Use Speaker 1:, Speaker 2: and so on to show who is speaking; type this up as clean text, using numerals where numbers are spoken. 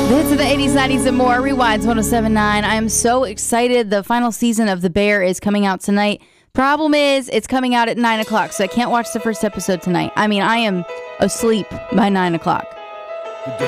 Speaker 1: The hits of the 80s, 90s, and more. Rewinds 107.9. I am so excited. The final season of The Bear is coming out tonight. Problem is, it's coming out at 9 o'clock, so I can't watch the first episode tonight. I mean, I am asleep by 9 o'clock.